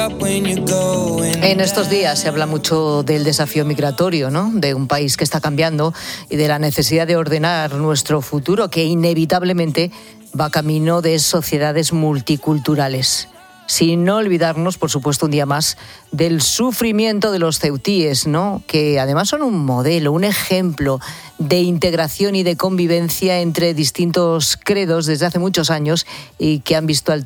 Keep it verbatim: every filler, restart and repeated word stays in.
En estos días se habla mucho del desafío migratorio, ¿no? De un país que está cambiando y de la necesidad de ordenar nuestro futuro, que inevitablemente va camino de sociedades multiculturales. Sin no olvidarnos, por supuesto, un día más, del sufrimiento de los ceutíes, ¿no? Que además son un modelo, un ejemplo de integración y de convivencia entre distintos credos desde hace muchos años y que han visto al